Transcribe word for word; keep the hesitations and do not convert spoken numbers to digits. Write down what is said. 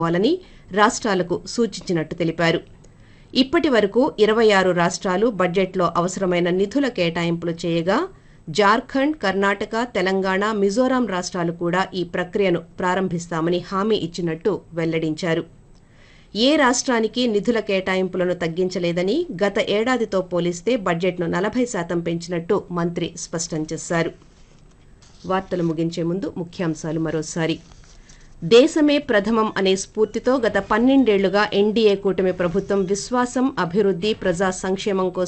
వాలని రాష్ట్రాలకు సూచించినట్టు తెలిపారు. ఇప్పటి వరకు ఇరవై ఆరు రాష్ట్రాలు బడ్జెట్లో అవసరమైన నిధుల కేటాయింపులు చేయగా జార్ఖండ్, కర్ణాటక, తెలంగాణ, మిజోరాం రాష్ట్రాలు కూడా ఈ ప్రక్రియను ప్రారంభిస్తామని హామీ ఇచ్చినట్టు వెల్లడించారు. ఏ రాష్ట్రానికి నిధుల కేటాయింపులను తగ్గించలేదని, గత ఏడాదితో పోలిస్తే బడ్జెట్ను నలభై శాతం పెంచినట్టు మంత్రి స్పష్టం చేశారు. వార్తలు ముగించే ముందు ముఖ్యాంశాలు మరోసారి. దేశమే ప్రథమం అనే స్ఫూర్తితో గత పన్నెండేళ్లుగా ఎన్డీఏ కూటమి ప్రభుత్వం విశ్వాసం, అభివృద్ధి, ప్రజా సంక్షేమం కోసం